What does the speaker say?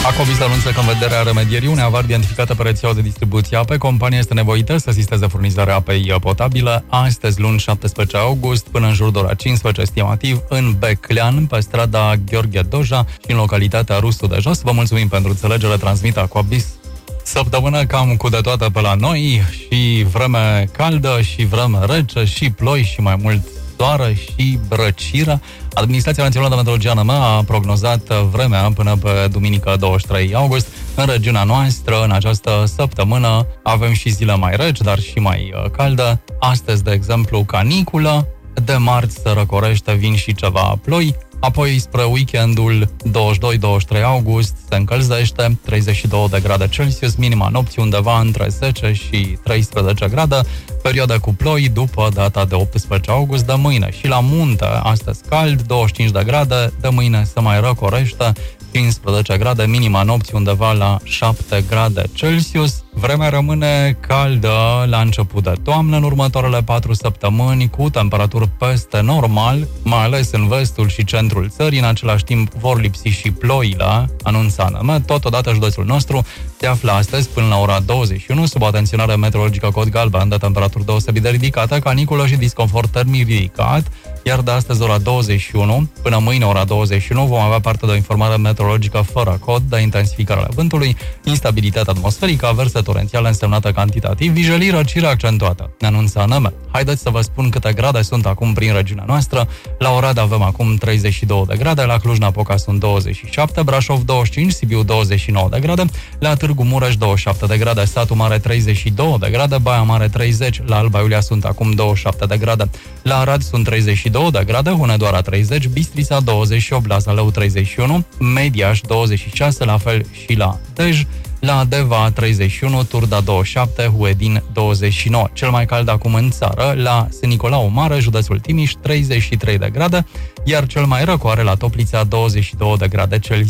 Acovis anunță că în vederea remedierii unei avari identificate pe rețeaua de distribuție apei, compania este nevoită să asisteze furnizarea apei potabile astăzi, luni 17 august, până în jur de ora 15, estimativ, în Beclean, pe strada Gheorghe Doja și în localitatea Rusu de Jos. Vă mulțumim pentru înțelegere, transmit Acovis. Săptămână cam cu de toate pe la noi, și vreme caldă, și vreme rece, și ploi, și mai mult soară și răcire. Administrația Națională de Meteorologie ANM a prognozat vremea până pe duminică 23 august. În regiunea noastră, în această săptămână, avem și zile mai reci, dar și mai caldă. Astăzi, de exemplu, caniculă. De marți se răcorește, vin și ceva ploi. Apoi, spre weekendul 22-23 august, se încălzește, 32 de grade Celsius, minima nopții undeva între 10 și 13 grade, perioada cu ploi după data de 18 august. De mâine și la munte, astăzi cald, 25 de grade, de mâine se mai răcorește, 15 grade, minima nopții undeva la 7 grade Celsius. Vremea rămâne caldă la început de toamnă în următoarele 4 săptămâni, cu temperaturi peste normal, mai ales în vestul și centrul țării. În același timp vor lipsi și ploile, anunță ANM. Totodată județul nostru se află astăzi până la ora 21 sub atenționare meteorologică cod galben de temperaturi deosebit de ridicate, caniculă și disconfort termic ridicat. Iar de astăzi, ora 21, până mâine, ora 21, vom avea parte de o informare meteorologică fără cod de intensificare a vântului, instabilitate atmosferică, averse torențiale însemnată cantitativ, vijelii, răcire accentuată. Ne anunță ANM. Haideți să vă spun câte grade sunt acum prin regiunea noastră. La Oradea avem acum 32 de grade, la Cluj-Napoca sunt 27, Brașov 25, Sibiu 29 de grade, la Târgu Mureș 27 de grade, Satu Mare 32 de grade, Baia Mare 30, la Alba Iulia sunt acum 27 de grade, la Arad sunt 32 de grade, Hunedoara 30, Bistrița 28, la Zalău 31, Mediaș 26, la fel și la Dej, la Deva 31, Turda 27, Huedin 29. Cel mai cald acum în țară, la Sân Nicolau Mare, județul Timiș, 33 de grade, iar cel mai răcoare la Toplița 22 de grade Celsius.